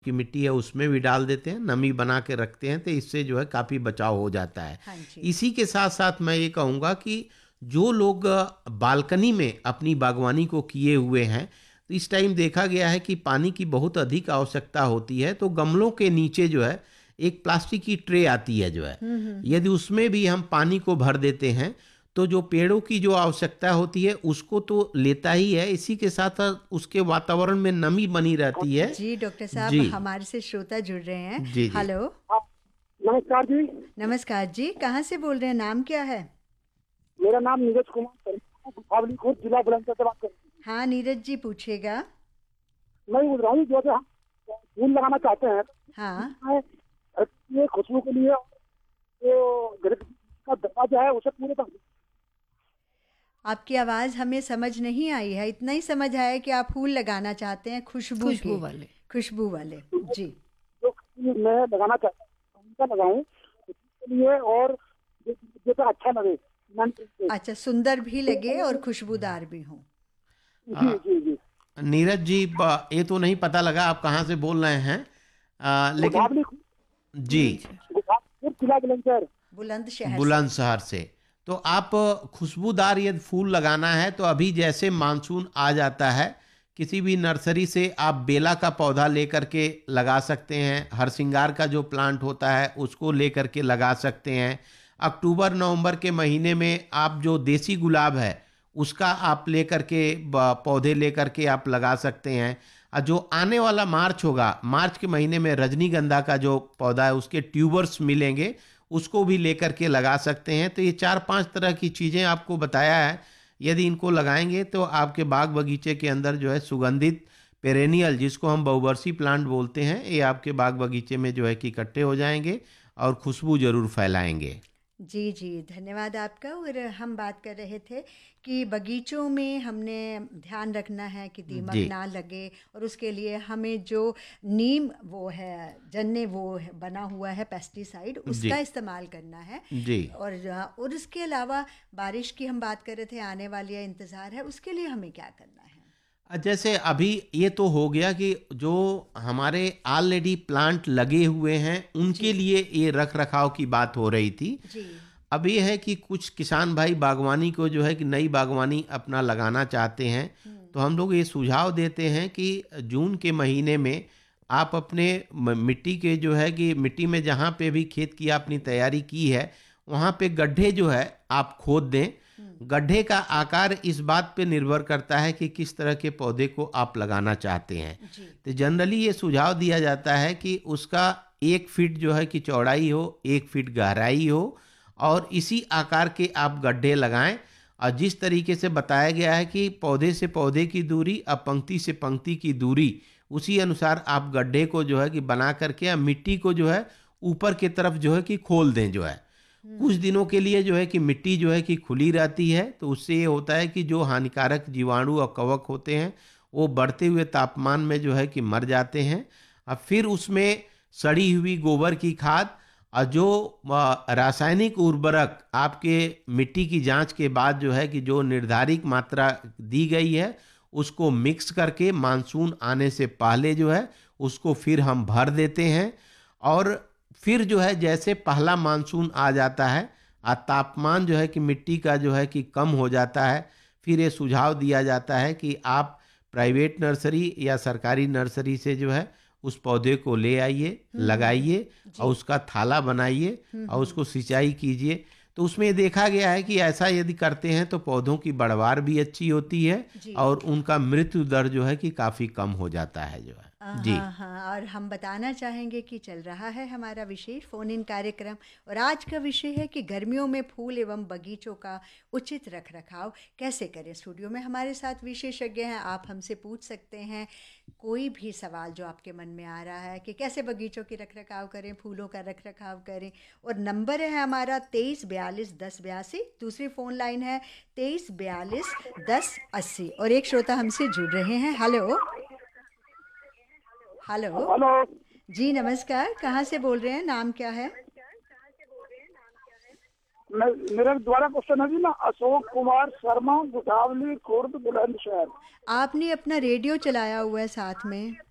की मिट्टी है उसमें भी डाल देते हैं, नमी बना के रखते हैं, तो इससे जो है काफ़ी बचाव हो जाता है। हाँ जी। इसी के साथ साथ मैं ये कहूँगा कि जो लोग बालकनी में अपनी बागवानी को किए हुए हैं, तो इस टाइम देखा गया है कि पानी की बहुत अधिक आवश्यकता होती है, तो गमलों के नीचे जो है एक प्लास्टिक की ट्रे आती है जो है, यदि उसमें भी हम पानी को भर देते हैं तो जो पेड़ों की जो आवश्यकता होती है उसको तो लेता ही है, इसी के साथ साथ उसके वातावरण में नमी बनी रहती है। जी डॉक्टर साहब, जी हमारे से श्रोता जुड़ रहे हैं। जी जी। हेलो। हाँ, नमस्कार जी। नमस्कार जी, कहाँ से बोल रहे हैं, नाम क्या है? मेरा नाम नीरज कुमार दीपावली खुद जिला बुलंदशहर से बात कर रहा हूँ। हाँ नीरज जी, पूछिएगा। मैं बोल रहा हूँ जो हम फूल लगाना चाहते हैं हाँ। तो ये खुशबू के लिए जो घर का दरवाजा है उसे पूरे तक। आपकी आवाज़ हमें समझ नहीं आई है, इतना ही समझ आया कि आप फूल लगाना चाहते हैं खुशबू खुशबू के। वाले। खुशबू वाले। जी। जो फूल मैं लगाना चाहता हूँ उनका लगाऊं उसके लिए, और जो तो अच्छा लगे मन से। अच्छा, सुंदर भी लगे और खुशबूदार भी हो। जी जी जी। नीरज जी, ये तो नहीं पता लगा आप कहाँ से बोल रहे हैं, लेकिन गुलाबली जी बुलंदशहर। गुलाब जिला बुलंदशहर। बुलंदशहर से। बुलंदशहर से। तो आप खुशबूदार यदि फूल लगाना है तो अभी जैसे मानसून आ जाता है, किसी भी नर्सरी से आप बेला का पौधा लेकर के लगा सकते हैं, हरसिंगार का जो प्लांट होता है उसको लेकर के लगा सकते हैं। अक्टूबर नवंबर के महीने में आप जो देसी गुलाब है उसका आप लेकर के पौधे लेकर के आप लगा सकते हैं। और जो आने वाला मार्च होगा, मार्च के महीने में रजनीगंधा का जो पौधा है उसके ट्यूबर्स मिलेंगे, उसको भी लेकर के लगा सकते हैं। तो ये 4-5 तरह की चीज़ें आपको बताया है, यदि इनको लगाएंगे तो आपके बाग बगीचे के अंदर जो है सुगंधित पेरेनियल, जिसको हम बहुवर्षीय प्लांट बोलते हैं, ये आपके बाग बगीचे में जो है कि इकट्ठे हो जाएंगे और खुशबू जरूर फैलाएंगे। जी जी, धन्यवाद आपका। और हम बात कर रहे थे कि बगीचों में हमने ध्यान रखना है कि दीमक जी ना लगे, और उसके लिए हमें जो नीम वो है जन्ने वो बना हुआ है पेस्टिसाइड, जी उसका इस्तेमाल करना है। जी। और उसके अलावा बारिश की हम बात कर रहे थे, आने वाली है, इंतज़ार है, उसके लिए हमें क्या करना है? जैसे अभी ये तो हो गया कि जो हमारे ऑलरेडी प्लांट लगे हुए हैं उनके जी लिए ये रख रखाव की बात हो रही थी। जी। अब ये है कि कुछ किसान भाई बागवानी को जो है कि नई बागवानी अपना लगाना चाहते हैं, तो हम लोग ये सुझाव देते हैं कि जून के महीने में आप अपने मिट्टी के जो है कि मिट्टी में जहाँ पे भी खेत की आपने तैयारी की है वहाँ पे गड्ढे जो है आप खोद दें। गड्ढे का आकार इस बात पे निर्भर करता है कि किस तरह के पौधे को आप लगाना चाहते हैं। जी तो जनरली ये सुझाव दिया जाता है कि उसका 1 फीट जो है कि चौड़ाई हो, 1 फीट गहराई हो, और इसी आकार के आप गड्ढे लगाएं। और जिस तरीके से बताया गया है कि पौधे से पौधे की दूरी और पंक्ति से पंक्ति की दूरी, उसी अनुसार आप गड्ढे को जो है कि बना करके या मिट्टी को जो है ऊपर की तरफ जो है कि खोल दें जो है। कुछ दिनों के लिए जो है कि मिट्टी जो है कि खुली रहती है, तो उससे ये होता है कि जो हानिकारक जीवाणु और कवक होते हैं वो बढ़ते हुए तापमान में जो है कि मर जाते हैं। और फिर उसमें सड़ी हुई गोबर की खाद और जो रासायनिक उर्वरक आपके मिट्टी की जांच के बाद जो है कि जो निर्धारित मात्रा दी गई है उसको मिक्स करके मानसून आने से पहले जो है उसको फिर हम भर देते हैं। और फिर जो है जैसे पहला मानसून आ जाता है और तापमान जो है कि मिट्टी का जो है कि कम हो जाता है, फिर ये सुझाव दिया जाता है कि आप प्राइवेट नर्सरी या सरकारी नर्सरी से जो है उस पौधे को ले आइए, लगाइए और जी। उसका थाला बनाइए और उसको सिंचाई कीजिए। तो उसमें ये देखा गया है कि ऐसा यदि करते हैं तो पौधों की बढ़वार भी अच्छी होती है जी। और उनका मृत्यु दर जो है कि काफ़ी कम हो जाता है जो है। जी हाँ हाँ, और हम बताना चाहेंगे कि चल रहा है हमारा विशेष फ़ोन इन कार्यक्रम, और आज का विषय है कि गर्मियों में फूल एवं बगीचों का उचित रख रखाव कैसे करें। स्टूडियो में हमारे साथ विशेषज्ञ हैं, आप हमसे पूछ सकते हैं कोई भी सवाल जो आपके मन में आ रहा है कि कैसे बगीचों की रख रखाव करें, फूलों का रख रखाव करें। और नंबर है हमारा 23421082, दूसरी फ़ोन लाइन है 23421080, और एक श्रोता हमसे जुड़ रहे हैं। हेलो। हेलो। हेलो। जी नमस्कार, कहाँ से बोल रहे हैं, नाम क्या है? मैं, मेरा द्वारा क्वेश्चन है जी ना, अशोक कुमार शर्मा गुटावली खुर्द बुलंदशहर। आपने अपना रेडियो चलाया हुआ है साथ में?